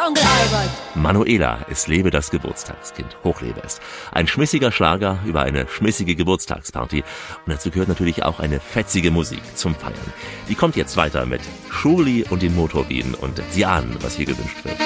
Onkel Albert. Manuela, es lebe das Geburtstagskind. Hochlebe es. Ein schmissiger Schlager über eine schmissige Geburtstagsparty. Und dazu gehört natürlich auch eine fetzige Musik zum Feiern. Die kommt jetzt weiter mit Schurli und den Motorbienen. Und Sie ahnen, was hier gewünscht wird.